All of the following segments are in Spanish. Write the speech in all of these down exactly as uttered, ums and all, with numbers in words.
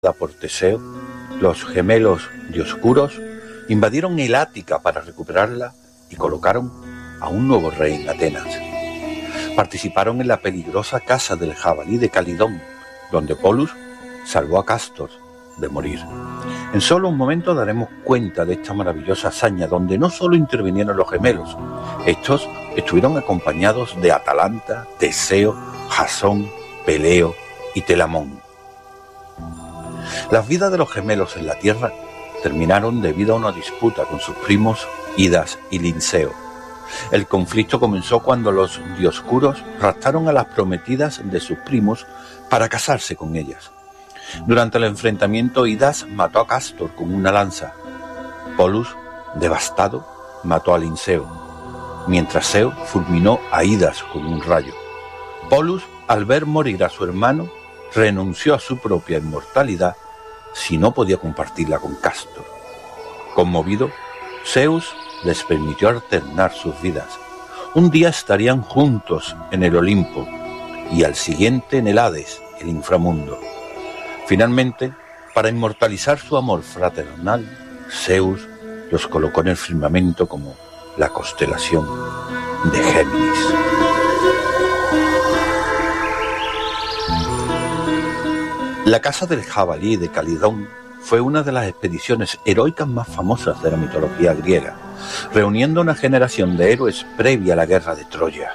por Teseo, los gemelos Dioscuros invadieron el Ática para recuperarla y colocaron a un nuevo rey en Atenas. Participaron en la peligrosa caza del jabalí de Calidón, donde Polus salvó a Cástor de morir. En solo un momento daremos cuenta de esta maravillosa hazaña, donde no solo intervinieron los gemelos, estos estuvieron acompañados de Atalanta, Teseo, Jasón, Peleo y Telamón. Las vidas de los gemelos en la tierra terminaron debido a una disputa con sus primos Idas y Linceo. El conflicto comenzó cuando los Dioscuros raptaron a las prometidas de sus primos para casarse con ellas. Durante el enfrentamiento, Idas mató a Cástor con una lanza. Polus, devastado, mató a Linceo, mientras Zeo fulminó a Idas con un rayo. Polus, al ver morir a su hermano, renunció a su propia inmortalidad si no podía compartirla con Cástor. Conmovido, Zeus les permitió alternar sus vidas. Un día estarían juntos en el Olimpo y al siguiente en el Hades, el inframundo. Finalmente, para inmortalizar su amor fraternal, Zeus los colocó en el firmamento como la constelación de Géminis. La caza del jabalí de Calidón fue una de las expediciones heroicas más famosas de la mitología griega, reuniendo una generación de héroes previa a la guerra de Troya.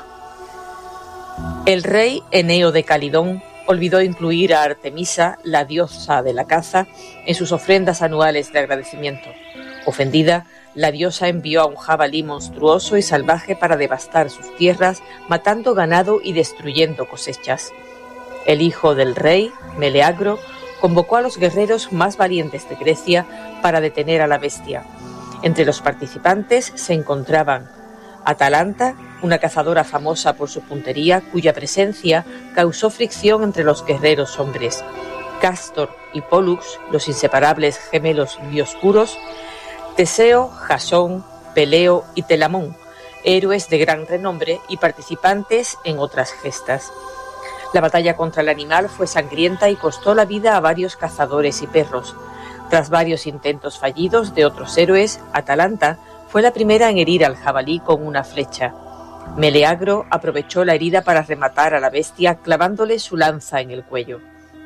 El rey Eneo de Calidón olvidó incluir a Artemisa, la diosa de la caza, en sus ofrendas anuales de agradecimiento. Ofendida, la diosa envió a un jabalí monstruoso y salvaje para devastar sus tierras, matando ganado y destruyendo cosechas. El hijo del rey, Meleagro, convocó a los guerreros más valientes de Grecia para detener a la bestia. Entre los participantes se encontraban Atalanta, una cazadora famosa por su puntería, cuya presencia causó fricción entre los guerreros hombres; Cástor y Pólux, los inseparables gemelos dioscuros; Teseo, Jasón, Peleo y Telamón, héroes de gran renombre y participantes en otras gestas. La batalla contra el animal fue sangrienta y costó la vida a varios cazadores y perros. Tras varios intentos fallidos de otros héroes, Atalanta fue la primera en herir al jabalí con una flecha. Meleagro aprovechó la herida para rematar a la bestia clavándole su lanza en el cuello.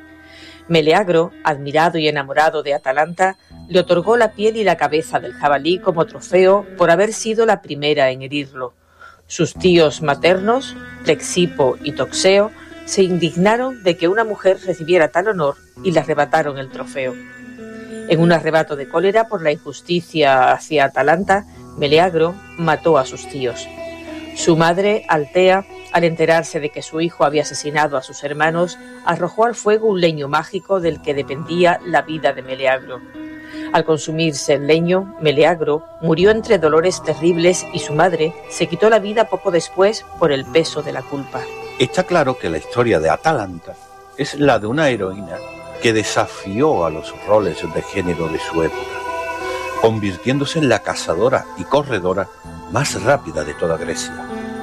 Meleagro, admirado y enamorado de Atalanta, le otorgó la piel y la cabeza del jabalí como trofeo por haber sido la primera en herirlo. Sus tíos maternos, Plexipo y Toxeo, se indignaron de que una mujer recibiera tal honor y le arrebataron el trofeo. En un arrebato de cólera por la injusticia hacia Atalanta, Meleagro mató a sus tíos. Su madre, Altea, al enterarse de que su hijo había asesinado a sus hermanos, arrojó al fuego un leño mágico del que dependía la vida de Meleagro. Al consumirse el leño, Meleagro murió entre dolores terribles y su madre se quitó la vida poco después por el peso de la culpa. Está claro que la historia de Atalanta es la de una heroína que desafió a los roles de género de su época, convirtiéndose en la cazadora y corredora más rápida de toda Grecia.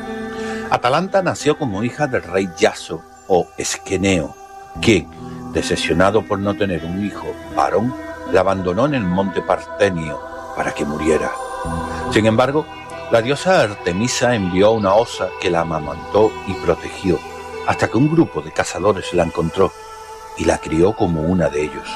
Atalanta nació como hija del rey Yaso o Esqueneo, quien, decepcionado por no tener un hijo varón, la abandonó en el monte Partenio para que muriera. Sin embargo, la diosa Artemisa envió a una osa que la amamantó y protegió, hasta que un grupo de cazadores la encontró y la crió como una de ellos.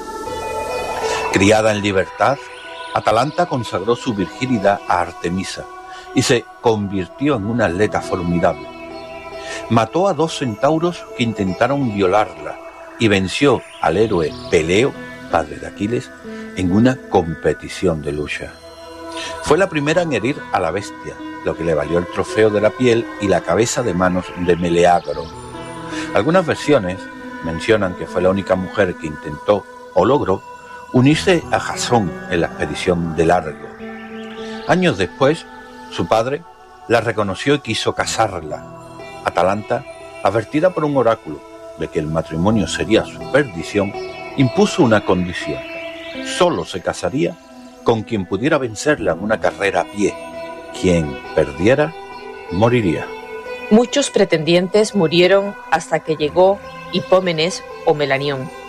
Criada en libertad, Atalanta consagró su virginidad a Artemisa y se convirtió en una atleta formidable. Mató a dos centauros que intentaron violarla y venció al héroe Peleo, padre de Aquiles, en una competición de lucha. Fue la primera en herir a la bestia, lo que le valió el trofeo de la piel y la cabeza de manos de Meleagro. Algunas versiones mencionan que fue la única mujer que intentó o logró unirse a Jasón en la expedición de Largo. Años después, su padre la reconoció y quiso casarla. Atalanta, advertida por un oráculo de que el matrimonio sería su perdición, impuso una condición: solo se casaría con quien pudiera vencerla en una carrera a pie. Quien perdiera, moriría. Muchos pretendientes murieron hasta que llegó Hipómenes o Melanión.